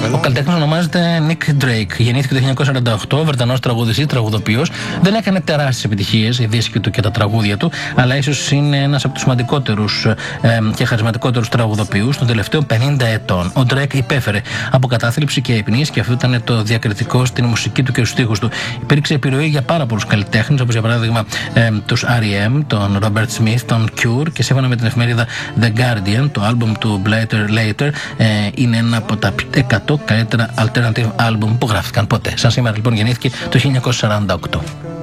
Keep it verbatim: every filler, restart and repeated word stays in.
Ο καλλιτέχνης ονομάζεται Nick Drake. Γεννήθηκε το χίλια εννιακόσια σαράντα οκτώ, Βρετανός τραγουδιστής, τραγουδοποιός. Δεν έκανε τεράστιες επιτυχίες, η δίσκη του και τα τραγούδια του, αλλά ίσως είναι ένας από τους σημαντικότερους ε, και χαρισματικότερους τραγουδοποιούς των τελευταίων πενήντα ετών. Ο Drake υπέφερε από κατάθλιψη και υπνίες και αυτό ήταν το διακριτικό στην μουσική του και στους στίχους του. Υπήρξε επιρροή για πάρα πολλούς καλλιτέχνες, όπως για παράδειγμα ε, τους αρ ι εμ, τον Robert Smith, τον Cure, και σύμφωνα με την εφημερίδα The Guardian, το άλμπουμ του Later Later ε, είναι ένα από τα εκατό καλύτερα alternative album που γράφτηκαν ποτέ. Σαν σήμερα λοιπόν γεννήθηκε το χίλια εννιακόσια σαράντα οκτώ.